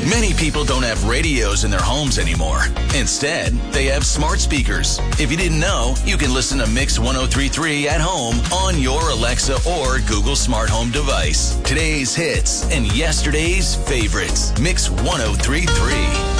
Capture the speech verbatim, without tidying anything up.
Many people don't have radios in their homes anymore. Instead, they have smart speakers. If you didn't know, you can listen to Mix one oh three point three at home on your Alexa or Google Smart Home device. Today's hits and yesterday's favorites. Mix one oh three point three.